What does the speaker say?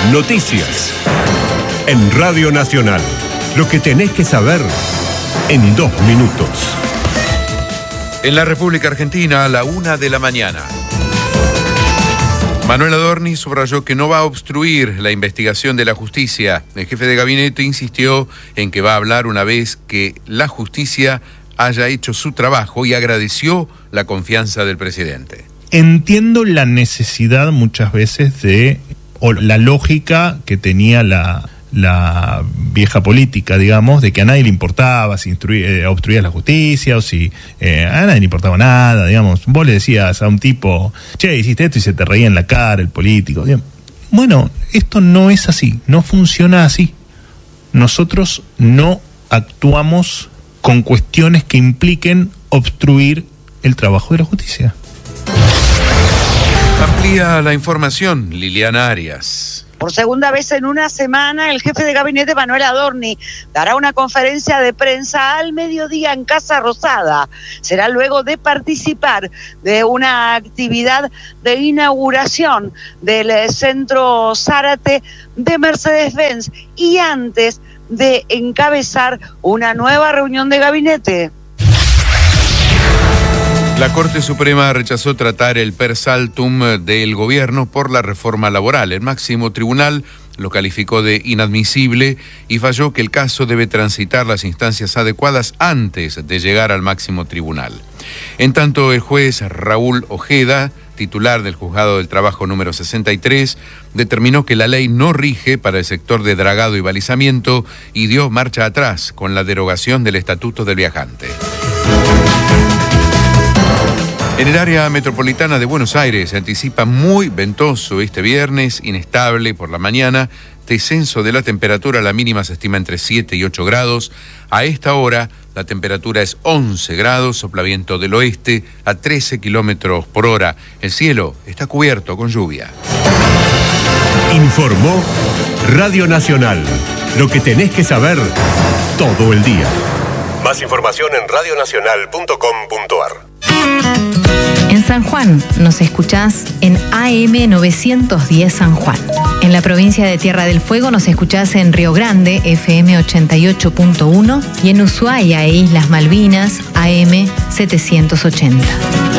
Noticias. En Radio Nacional. Lo que tenés que saber en 2 minutos. En la República Argentina, a la 1 de la mañana. Manuel Adorni subrayó que no va a obstruir la investigación de la justicia. El jefe de gabinete insistió en que va a hablar una vez que la justicia haya hecho su trabajo y agradeció la confianza del presidente. Entiendo la necesidad muchas veces o la lógica que tenía la vieja política, digamos, de que a nadie le importaba si obstruías la justicia o si a nadie le importaba nada, digamos. Vos le decías a un tipo, che, hiciste esto, y se te reía en la cara el político. Digamos. Bueno, esto no es así, no funciona así. Nosotros no actuamos con cuestiones que impliquen obstruir el trabajo de la justicia. Amplía la información, Liliana Arias. Por segunda vez en una semana, el jefe de gabinete, Manuel Adorni, dará una conferencia de prensa al mediodía en Casa Rosada. Será luego de participar de una actividad de inauguración del Centro Zárate de Mercedes-Benz y antes de encabezar una nueva reunión de gabinete. La Corte Suprema rechazó tratar el per saltum del gobierno por la reforma laboral. El máximo tribunal lo calificó de inadmisible y falló que el caso debe transitar las instancias adecuadas antes de llegar al máximo tribunal. En tanto, el juez Raúl Ojeda, titular del Juzgado del Trabajo número 63, determinó que la ley no rige para el sector de dragado y balizamiento y dio marcha atrás con la derogación del Estatuto del Viajante. En el área metropolitana de Buenos Aires se anticipa muy ventoso este viernes, inestable por la mañana, descenso de la temperatura, la mínima se estima entre 7 y 8 grados. A esta hora la temperatura es 11 grados, sopla viento del oeste a 13 kilómetros por hora. El cielo está cubierto con lluvia. Informó Radio Nacional. Lo que tenés que saber todo el día. Más información en radionacional.com.ar. En San Juan nos escuchás en AM 910 San Juan. En la provincia de Tierra del Fuego nos escuchás en Río Grande, FM 88.1, y en Ushuaia e Islas Malvinas, AM 780.